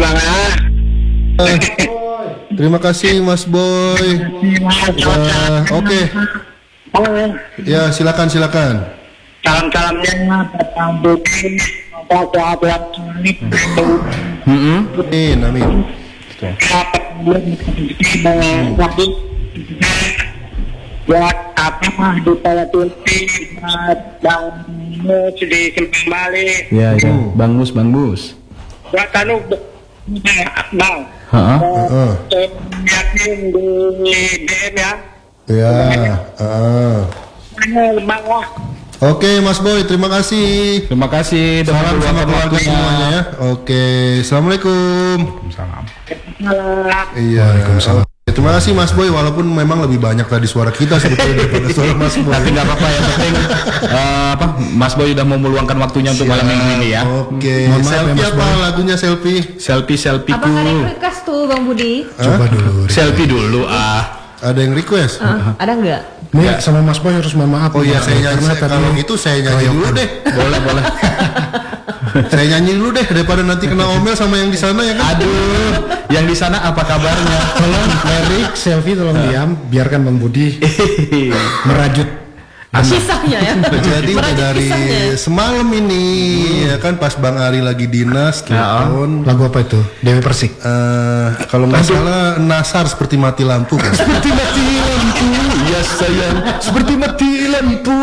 Bang. Terima kasih Mas Boy. Oke. Ya, silakan. Salam-salamnya Bapak Budi, Bapak Amin. buat apa di Palatuti Bang Mus di Simpang Bali. Ya, Bang Mus. Buat Bang. Yakin di DM ya. Ya. Bang wah. Oke, Mas Boy, terima kasih. Terima kasih. Salam sama keluarga semuanya ya. Oke, assalamualaikum. Salam. Iya. Terima kasih Mas Boy, walaupun memang lebih banyak tadi suara kita sebetulnya daripada suara Mas Boy. Tapi nggak apa-apa, yang penting Mas Boy udah mau meluangkan waktunya untuk malam minggu ini ya. Oke. Selfie apa lagunya selfie? Selfie Apa ada yang request tuh Bang Budi? Coba dulu. Selfie dulu Ada yang request? Ada nggak? Nih sama Mas Boy harus mohon maaf. Oh iya, saya nyanyi. Kalau gitu saya nyanyi dulu deh. Boleh. Saya nyanyi dulu deh daripada nanti kena omel sama yang di sana ya kan. Aduh, yang di sana apa kabarnya? Tolong lirik selfie tolong diam, biarkan Bang Budi merajut Kisahnya ya. Jadi dari semalam ini ya kan pas Bang Ari lagi dinas telepon. Lagu apa itu? Dewi Persik. Kalau nggak salah Nasar seperti mati lampu kan. Seperti mati lampu, ya sayang, seperti mati lampu.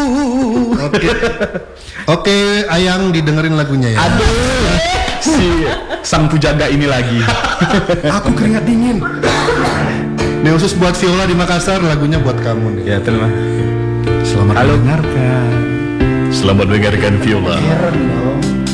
Oke, Ayang didengerin lagunya ya. Aduh, si sang pujaga ini lagi. Aku keringat dingin. Ini khusus buat Viola di Makassar, lagunya buat kamu nih. Ya, terima. Selamat mendengarkan. Selamat mendengarkan Viola. Keren dong.